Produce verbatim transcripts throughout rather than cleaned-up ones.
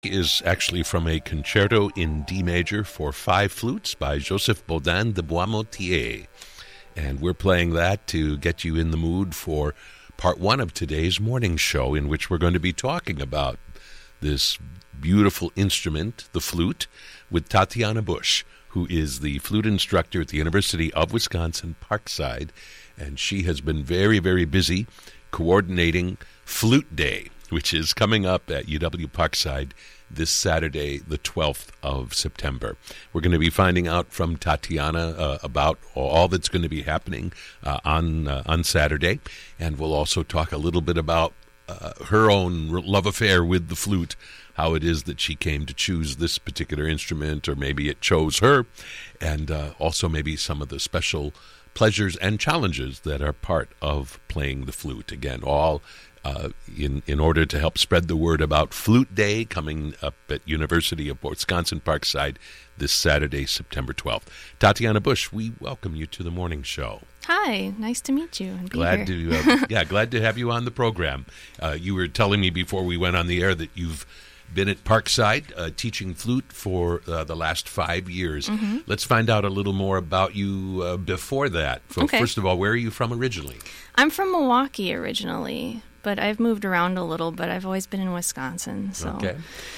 Is actually from a concerto in D major for five flutes by Joseph Baudin de Boismotier. And we're playing that to get you in the mood for part one of today's morning show, in which we're going to be talking about this beautiful instrument, the flute, with Tatiana Bush, who is the flute instructor at the University of Wisconsin-Parkside. And she has been very, very busy coordinating Flute Day, which is coming up at U W-Parkside this Saturday, the twelfth of September. We're going to be finding out from Tatiana uh, about all that's going to be happening uh, on uh, on Saturday, and we'll also talk a little bit about uh, her own love affair with the flute, how it is that she came to choose this particular instrument, or maybe it chose her, and uh, also maybe some of the special pleasures and challenges that are part of playing the flute. Again, all Uh, in, in order to help spread the word about Flute Day coming up at University of Wisconsin-Parkside this Saturday, September twelfth. Tatiana Bush, we welcome you to the morning show. Hi, nice to meet you and be glad here. to, uh, yeah, glad to have you on the program. Uh, you were telling me before we went on the air that you've been at Parkside uh, teaching flute for uh, the last five years. Mm-hmm. Let's find out a little more about you uh, before that. So, okay. First of all, where are you from originally? I'm from Milwaukee originally, but I've moved around a little, but I've always been in Wisconsin. So. Okay.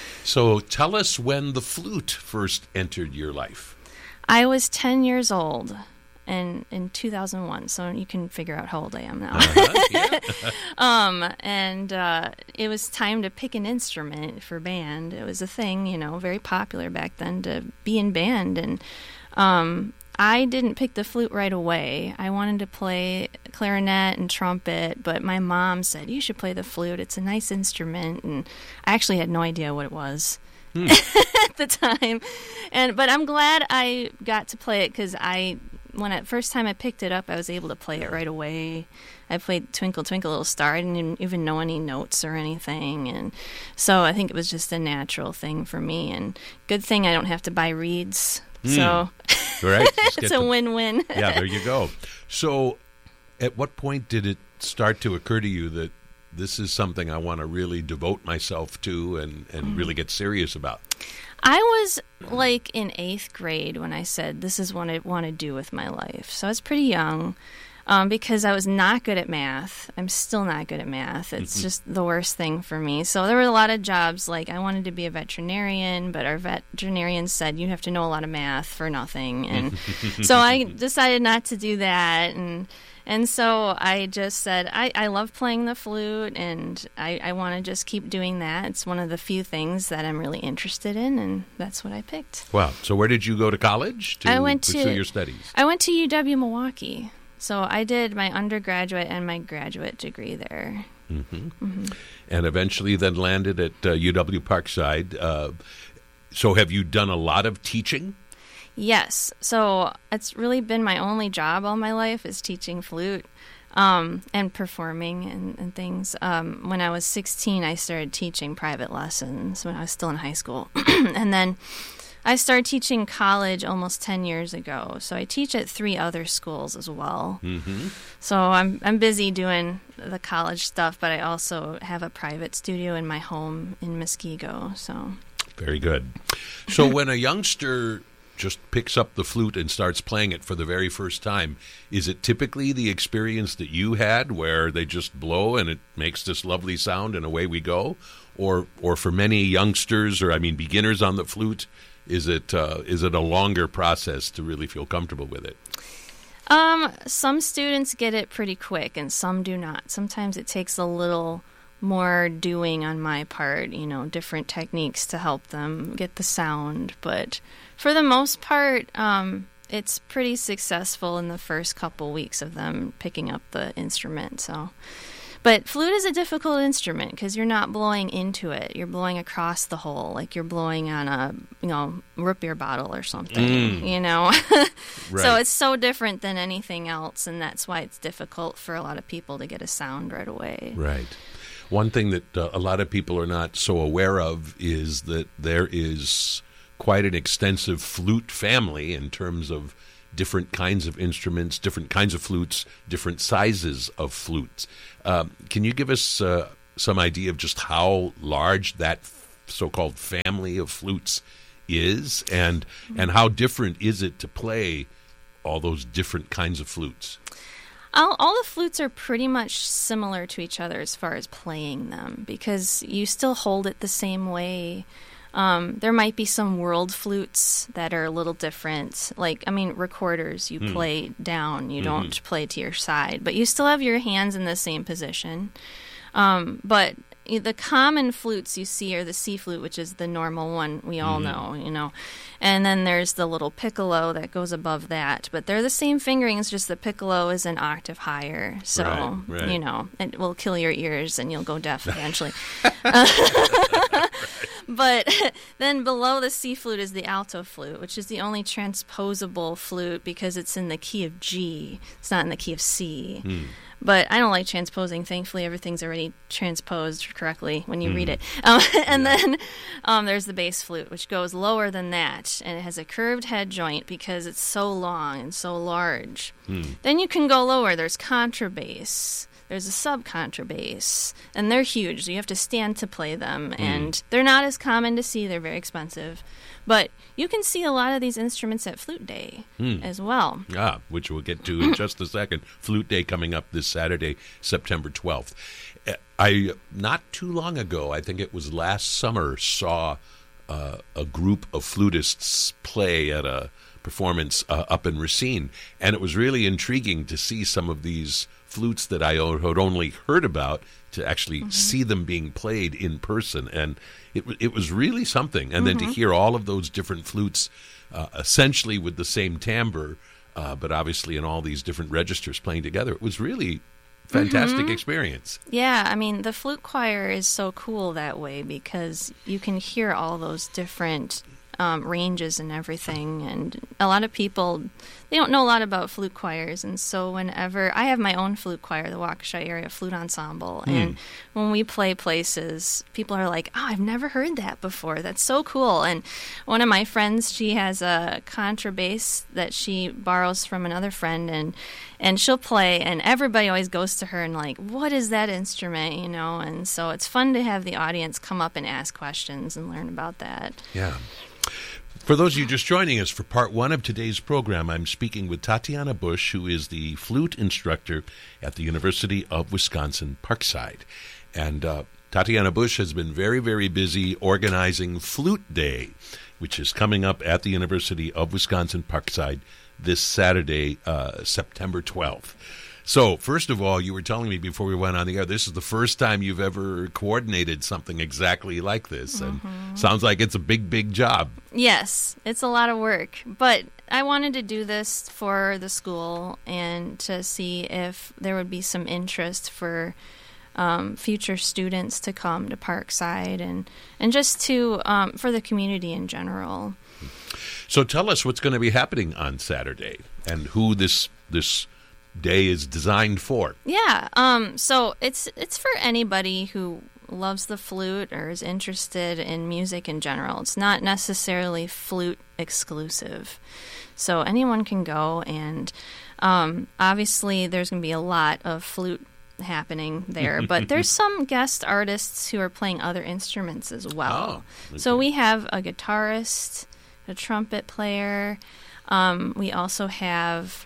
So tell us when the flute first entered your life. I was ten years old in, in two thousand one, so you can figure out how old I am now. Uh-huh, yeah. um, and uh, it was time to pick an instrument for band. It was a thing, you know, very popular back then to be in band. And um, I didn't pick the flute right away. I wanted to play clarinet and trumpet, but my mom said, you should play the flute. It's a nice instrument. And I actually had no idea what it was hmm. at the time. And But I'm glad I got to play it, because I, when the first time I picked it up, I was able to play it right away. I played Twinkle, Twinkle, Little Star. I didn't even know any notes or anything. And so I think it was just a natural thing for me. And good thing I don't have to buy reeds. Mm. So right. it's a to, win-win. Yeah, there you go. So at what point did it start to occur to you that this is something I want to really devote myself to and, and mm. really get serious about? I was like in eighth grade when I said, this is what I want to do with my life. So I was pretty young. Um, because I was not good at math. I'm still not good at math. It's mm-hmm. just the worst thing for me. So there were a lot of jobs, like I wanted to be a veterinarian, but our veterinarian said you have to know a lot of math for nothing. And so I decided not to do that. And and so I just said, I, I love playing the flute, and I, I want to just keep doing that. It's one of the few things that I'm really interested in, and that's what I picked. Wow. So where did you go to college to I went pursue to, your studies? I went to U W-Milwaukee. So I did my undergraduate and my graduate degree there. Mm-hmm. Mm-hmm. And eventually then landed at uh, U W-Parkside. Uh, so have you done a lot of teaching? Yes. So it's really been my only job all my life is teaching flute um, and performing and, and things. Um, when I was sixteen, I started teaching private lessons when I was still in high school. And then I started teaching college almost ten years ago, so I teach at three other schools as well. Mm-hmm. So I'm I'm busy doing the college stuff, but I also have a private studio in my home in Muskego. So very good. So when a youngster just picks up the flute and starts playing it for the very first time, is it typically the experience that you had, where they just blow and it makes this lovely sound and away we go, or or for many youngsters, or I mean beginners on the flute? Is it uh, is it a longer process to really feel comfortable with it? Um, some students get it pretty quick, and some do not. Sometimes it takes a little more doing on my part, you know, different techniques to help them get the sound. But for the most part, um, it's pretty successful in the first couple weeks of them picking up the instrument. So. But flute is a difficult instrument because you're not blowing into it. You're blowing across the hole, like you're blowing on a, you know, root beer bottle or something, mm. you know. Right. So it's so different than anything else, and that's why it's difficult for a lot of people to get a sound right away. Right. One thing that uh, a lot of people are not so aware of is that there is quite an extensive flute family in terms of different kinds of instruments, different kinds of flutes, different sizes of flutes. Uh, can you give us uh, some idea of just how large that so-called family of flutes is, and and how different is it to play all those different kinds of flutes? All, all the flutes are pretty much similar to each other as far as playing them, because you still hold it the same way. Um, there might be some world flutes that are a little different. Like, I mean, recorders, you mm. play down. You mm-hmm. don't play to your side. But you still have your hands in the same position. Um, but the common flutes you see are the C flute, which is the normal one we all mm-hmm. know, you know. And then there's the little piccolo that goes above that. But they're the same fingerings, just the piccolo is an octave higher. So, right, right. you know, it will kill your ears and you'll go deaf eventually. uh, But then below the C flute is the alto flute, which is the only transposable flute because it's in the key of G. It's not in the key of C. Mm. But I don't like transposing. Thankfully, everything's already transposed correctly when you mm. read it. Um, and yeah. then um, there's the bass flute, which goes lower than that, and it has a curved head joint because it's so long and so large. Mm. Then you can go lower. There's contrabass. There's a sub-contrabass, and they're huge, so you have to stand to play them, mm. and they're not as common to see. They're very expensive. But you can see a lot of these instruments at Flute Day mm. as well. Ah, which we'll get to in just a second. Flute Day coming up this Saturday, September twelfth. I, not too long ago, I think it was last summer, saw uh, a group of flutists play at a performance uh, up in Racine, and it was really intriguing to see some of these flutes that I had only heard about, to actually mm-hmm. see them being played in person, and it it was really something. And mm-hmm. then to hear all of those different flutes, uh, essentially with the same timbre, uh, but obviously in all these different registers playing together, it was really fantastic mm-hmm. experience. Yeah, I mean, the flute choir is so cool that way because you can hear all those different Um, ranges and everything, and a lot of people, they don't know a lot about flute choirs, and so whenever I have my own flute choir, the Waukesha Area Flute Ensemble, mm. and when we play places, people are like, oh, I've never heard that before, that's so cool. And one of my friends, she has a contrabass that she borrows from another friend, and and she'll play, and everybody always goes to her and like, what is that instrument, you know? And so it's fun to have the audience come up and ask questions and learn about that. Yeah. For those of you just joining us for part one of today's program, I'm speaking with Tatiana Bush, who is the flute instructor at the University of Wisconsin-Parkside. And uh, Tatiana Bush has been very, very busy organizing Flute Day, which is coming up at the University of Wisconsin-Parkside this Saturday, uh, September twelfth. So, first of all, you were telling me before we went on the air, this is the first time you've ever coordinated something exactly like this. And mm-hmm. sounds like it's a big, big job. Yes, it's a lot of work. But I wanted to do this for the school and to see if there would be some interest for um, future students to come to Parkside and, and just to um, for the community in general. So tell us what's going to be happening on Saturday and who this this day is designed for. Yeah, um, so it's it's for anybody who loves the flute or is interested in music in general. It's not necessarily flute exclusive. So anyone can go, and um, obviously there's going to be a lot of flute happening there, but there's some guest artists who are playing other instruments as well. Oh, okay. So we have a guitarist, a trumpet player. Um, we also have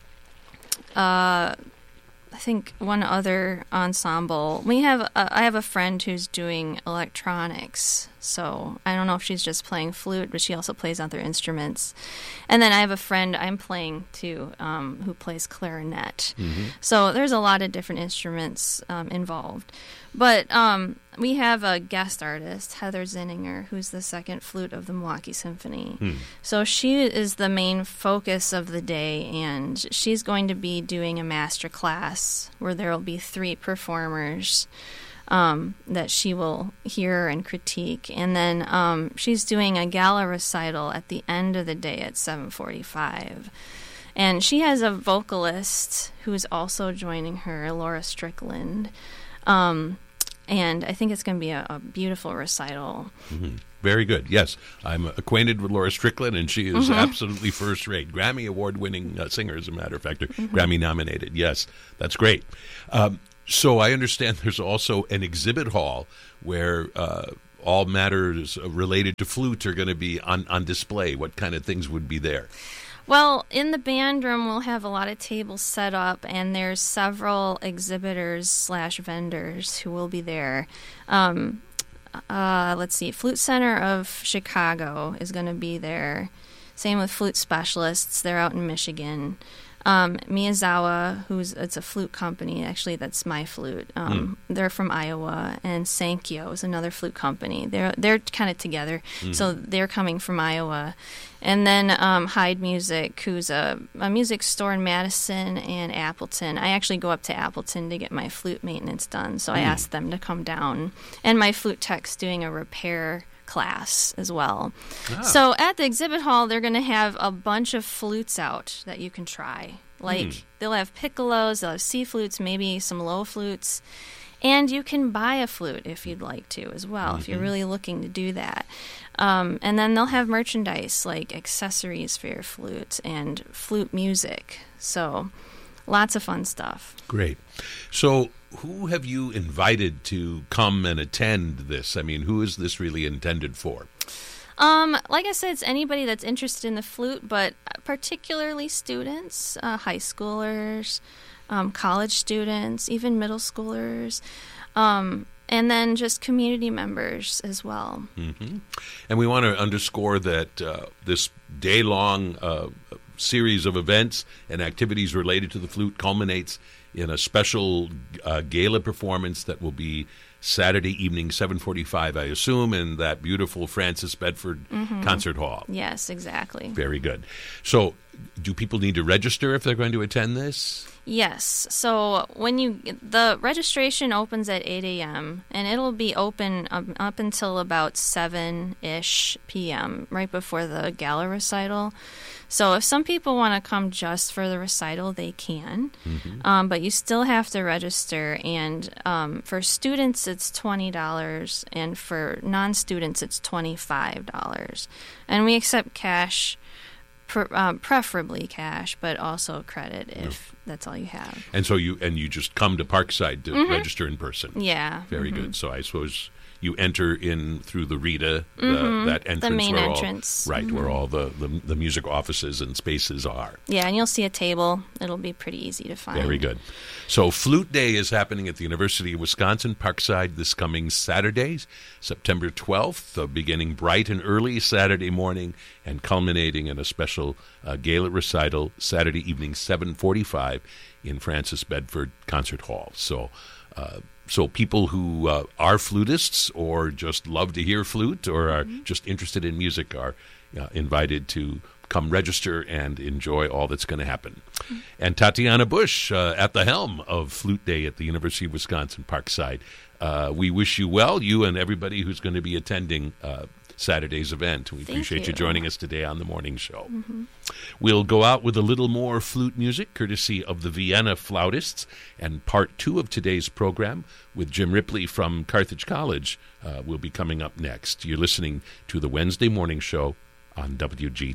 Uh, I think one other ensemble. We have. Uh, I have a friend who's doing electronics, so I don't know if she's just playing flute, but she also plays other instruments. And then I have a friend I'm playing too, um, who plays clarinet. Mm-hmm. So there's a lot of different instruments um, involved. But um, we have a guest artist, Heather Zinninger, who's the second flute of the Milwaukee Symphony. Hmm. So she is the main focus of the day, and she's going to be doing a master class where there will be three performers um, that she will hear and critique. And then um, she's doing a gala recital at the end of the day at seven forty-five. And she has a vocalist who is also joining her, Laura Strickland. Um, and I think it's going to be a, a beautiful recital. Mm-hmm. Very good. Yes, I'm acquainted with Laura Strickland, and she is mm-hmm. absolutely first-rate. Grammy Award-winning uh, singer, as a matter of fact, or mm-hmm. Grammy-nominated. Yes, that's great. Um, so I understand there's also an exhibit hall where uh, all matters related to flute are going to be on, on display? What kind of things would be there? Well, in the band room, we'll have a lot of tables set up, and there's several exhibitors slash vendors who will be there. Um, uh, let's see, Flute Center of Chicago is going to be there. Same with Flute Specialists. They're out in Michigan. Um, Miyazawa, who's it's a flute company. Actually, that's my flute. Um, mm. They're from Iowa, and Sankyo is another flute company. They're they're kind of together, mm-hmm. so they're coming from Iowa. And then um, Hyde Music, who's a, a music store in Madison and Appleton. I actually go up to Appleton to get my flute maintenance done, so mm. I asked them to come down. And my flute tech's doing a repair class as well. Ah. So at the exhibit hall, they're going to have a bunch of flutes out that you can try. Like mm. they'll have piccolos, they'll have C flutes, maybe some low flutes. And you can buy a flute if you'd like to as well, mm-hmm. if you're really looking to do that. Um, and then they'll have merchandise like accessories for your flute and flute music. So lots of fun stuff. Great. So who have you invited to come and attend this? I mean, who is this really intended for? Um, like I said, it's anybody that's interested in the flute, but particularly students, uh, high schoolers, um, college students, even middle schoolers, um, and then just community members as well. Mm-hmm. And we want to underscore that uh, this day-long uh, series of events and activities related to the flute culminates in a special uh, gala performance that will be Saturday evening, seven forty-five, I assume, in that beautiful Francis Bedford mm-hmm. Concert Hall. Yes, exactly. Very good. So do people need to register if they're going to attend this? Yes. So when you the registration opens at eight a.m. and it'll be open um, up until about seven-ish p.m., right before the gala recital. So if some people want to come just for the recital, they can. Mm-hmm. Um, but you still have to register. And um, for students, it's twenty dollars. And for non-students, it's twenty-five dollars. And we accept cash, pre- um, preferably cash, but also credit if no. that's all you have. And so you and you just come to Parkside to mm-hmm. register in person. Yeah. Very mm-hmm. good. So I suppose you enter in through the Rita, the, mm-hmm. that entrance. The main where entrance. All, right, mm-hmm. where all the, the, the music offices and spaces are. Yeah, and you'll see a table. It'll be pretty easy to find. Very good. So Flute Day is happening at the University of Wisconsin, Parkside, this coming Saturday, September twelfth, uh, beginning bright and early Saturday morning and culminating in a special uh, gala recital Saturday evening, seven forty-five, in Francis Bedford Concert Hall. So uh, So people who uh, are flutists or just love to hear flute or are mm-hmm. just interested in music are uh, invited to come register and enjoy all that's going to happen. Mm-hmm. And Tatiana Bush uh, at the helm of Flute Day at the University of Wisconsin, Parkside. Uh, we wish you well, you and everybody who's going to be attending uh, Saturday's event. We Thank appreciate you. you joining us today on the morning show. Mm-hmm. We'll go out with a little more flute music, courtesy of the Vienna Flautists, and part two of today's program with Jim Ripley from Carthage College uh, will be coming up next. You're listening to the Wednesday Morning Show on W G